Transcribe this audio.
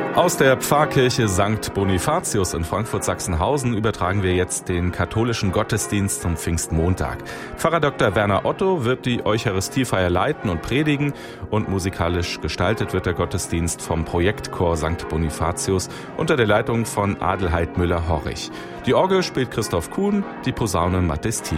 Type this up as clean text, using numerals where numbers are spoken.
Aus der Pfarrkirche St. Bonifatius in Frankfurt-Sachsenhausen übertragen wir jetzt den katholischen Gottesdienst zum Pfingstmontag. Pfarrer Dr. Werner Otto wird die Eucharistiefeier leiten und predigen und musikalisch gestaltet wird der Gottesdienst vom Projektchor St. Bonifatius unter der Leitung von Adelheid Müller-Horrich. Die Orgel spielt Christoph Kuhn, die Posaune Mathis Thiele.